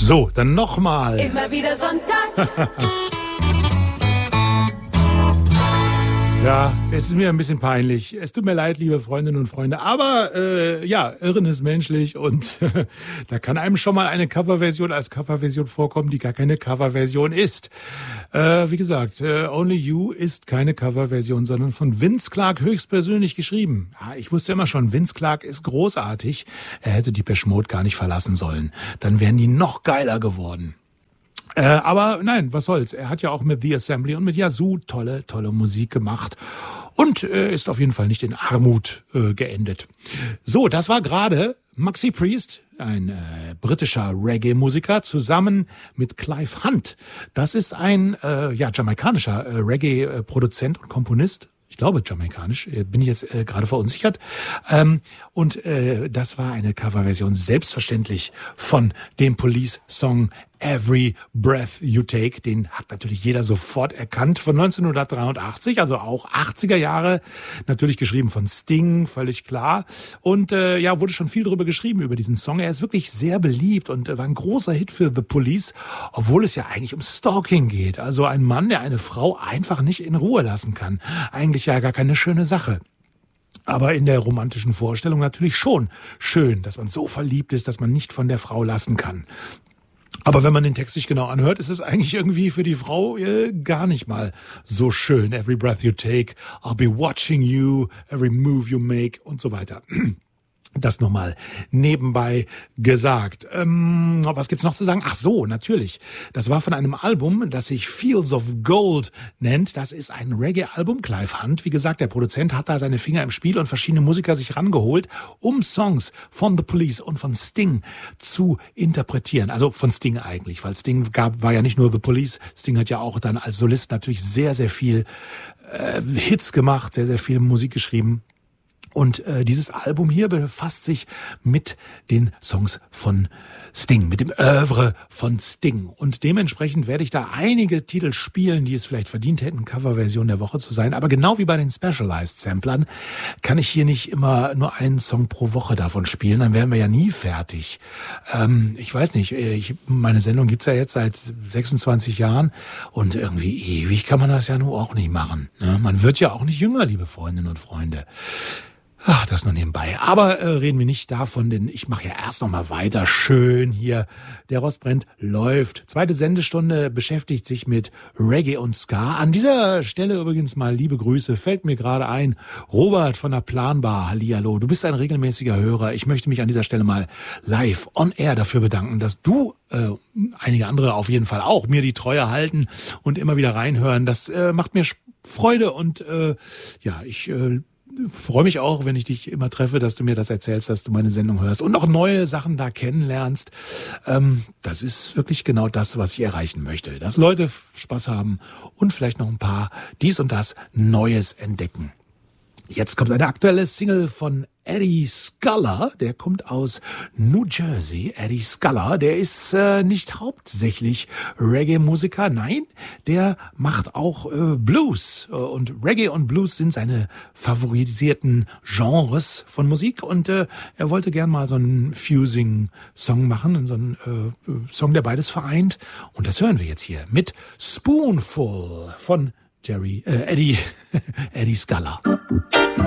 So, dann nochmal. Immer wieder sonntags. Ja, es ist mir ein bisschen peinlich. Es tut mir leid, liebe Freundinnen und Freunde. Aber Irren ist menschlich und da kann einem schon mal eine Coverversion als Coverversion vorkommen, die gar keine Coverversion ist. Wie gesagt, Only You ist keine Coverversion, sondern von Vince Clarke höchstpersönlich geschrieben. Ja, ich wusste immer schon, Vince Clarke ist großartig. Er hätte Depeche Mode gar nicht verlassen sollen. Dann wären die noch geiler geworden. Aber nein, was soll's. Er hat ja auch mit The Assembly und mit Yazoo tolle Musik gemacht und ist auf jeden Fall nicht in Armut geendet. So, das war gerade Maxi Priest, ein britischer Reggae-Musiker, zusammen mit Clive Hunt. Das ist ein jamaikanischer Reggae-Produzent und Komponist. Ich glaube jamaikanisch, bin ich jetzt gerade verunsichert. Und das war eine Coverversion selbstverständlich von dem Police-Song Every Breath You Take. Den hat natürlich jeder sofort erkannt, von 1983, also auch 80er Jahre. Natürlich geschrieben von Sting, völlig klar. Und wurde schon viel darüber geschrieben, über diesen Song. Er ist wirklich sehr beliebt und war ein großer Hit für The Police, obwohl es ja eigentlich um Stalking geht. Also ein Mann, der eine Frau einfach nicht in Ruhe lassen kann. Eigentlich ja gar keine schöne Sache. Aber in der romantischen Vorstellung natürlich schon schön, dass man so verliebt ist, dass man nicht von der Frau lassen kann. Aber wenn man den Text sich genau anhört, ist es eigentlich irgendwie für die Frau gar nicht mal so schön. Every breath you take, I'll be watching you, every move you make und so weiter. Das nochmal nebenbei gesagt. Was gibt's noch zu sagen? Ach so, natürlich. Das war von einem Album, das sich Fields of Gold nennt. Das ist ein Reggae-Album. Clive Hunt, wie gesagt, der Produzent hat da seine Finger im Spiel und verschiedene Musiker sich rangeholt, um Songs von The Police und von Sting zu interpretieren. Also von Sting eigentlich, weil Sting war ja nicht nur The Police. Sting hat ja auch dann als Solist natürlich sehr, sehr viel Hits gemacht, sehr, sehr viel Musik geschrieben. Und dieses Album hier befasst sich mit den Songs von Sting, mit dem Oeuvre von Sting. Und dementsprechend werde ich da einige Titel spielen, die es vielleicht verdient hätten, Coverversion der Woche zu sein. Aber genau wie bei den Specialized Samplern kann ich hier nicht immer nur einen Song pro Woche davon spielen. Dann wären wir ja nie fertig. Ich weiß nicht, meine Sendung gibt's ja jetzt seit 26 Jahren. Und irgendwie ewig kann man das ja nur auch nicht machen. Ne? Man wird ja auch nicht jünger, liebe Freundinnen und Freunde. Ach, das nur nebenbei. Aber reden wir nicht davon, denn ich mache ja erst noch mal weiter. Schön hier. Der Rost brennt läuft. Zweite Sendestunde beschäftigt sich mit Reggae und Ska. An dieser Stelle übrigens mal liebe Grüße. Fällt mir gerade ein. Robert von der Planbar. Hallihallo. Du bist ein regelmäßiger Hörer. Ich möchte mich an dieser Stelle mal live on air dafür bedanken, dass du, einige andere auf jeden Fall auch, mir die Treue halten und immer wieder reinhören. Das macht mir Freude und ich freue mich auch, wenn ich dich immer treffe, dass du mir das erzählst, dass du meine Sendung hörst und auch neue Sachen da kennenlernst. Das ist wirklich genau das, was ich erreichen möchte. Dass Leute Spaß haben und vielleicht noch ein paar dies und das Neues entdecken. Jetzt kommt eine aktuelle Single von Eddie Sculler, der kommt aus New Jersey. Eddie Sculler, der ist nicht hauptsächlich Reggae-Musiker, nein, der macht auch Blues. Und Reggae und Blues sind seine favorisierten Genres von Musik. Und er wollte gern mal so einen Fusing-Song machen, so einen Song, der beides vereint. Und das hören wir jetzt hier mit Spoonful von Eddie Sculler.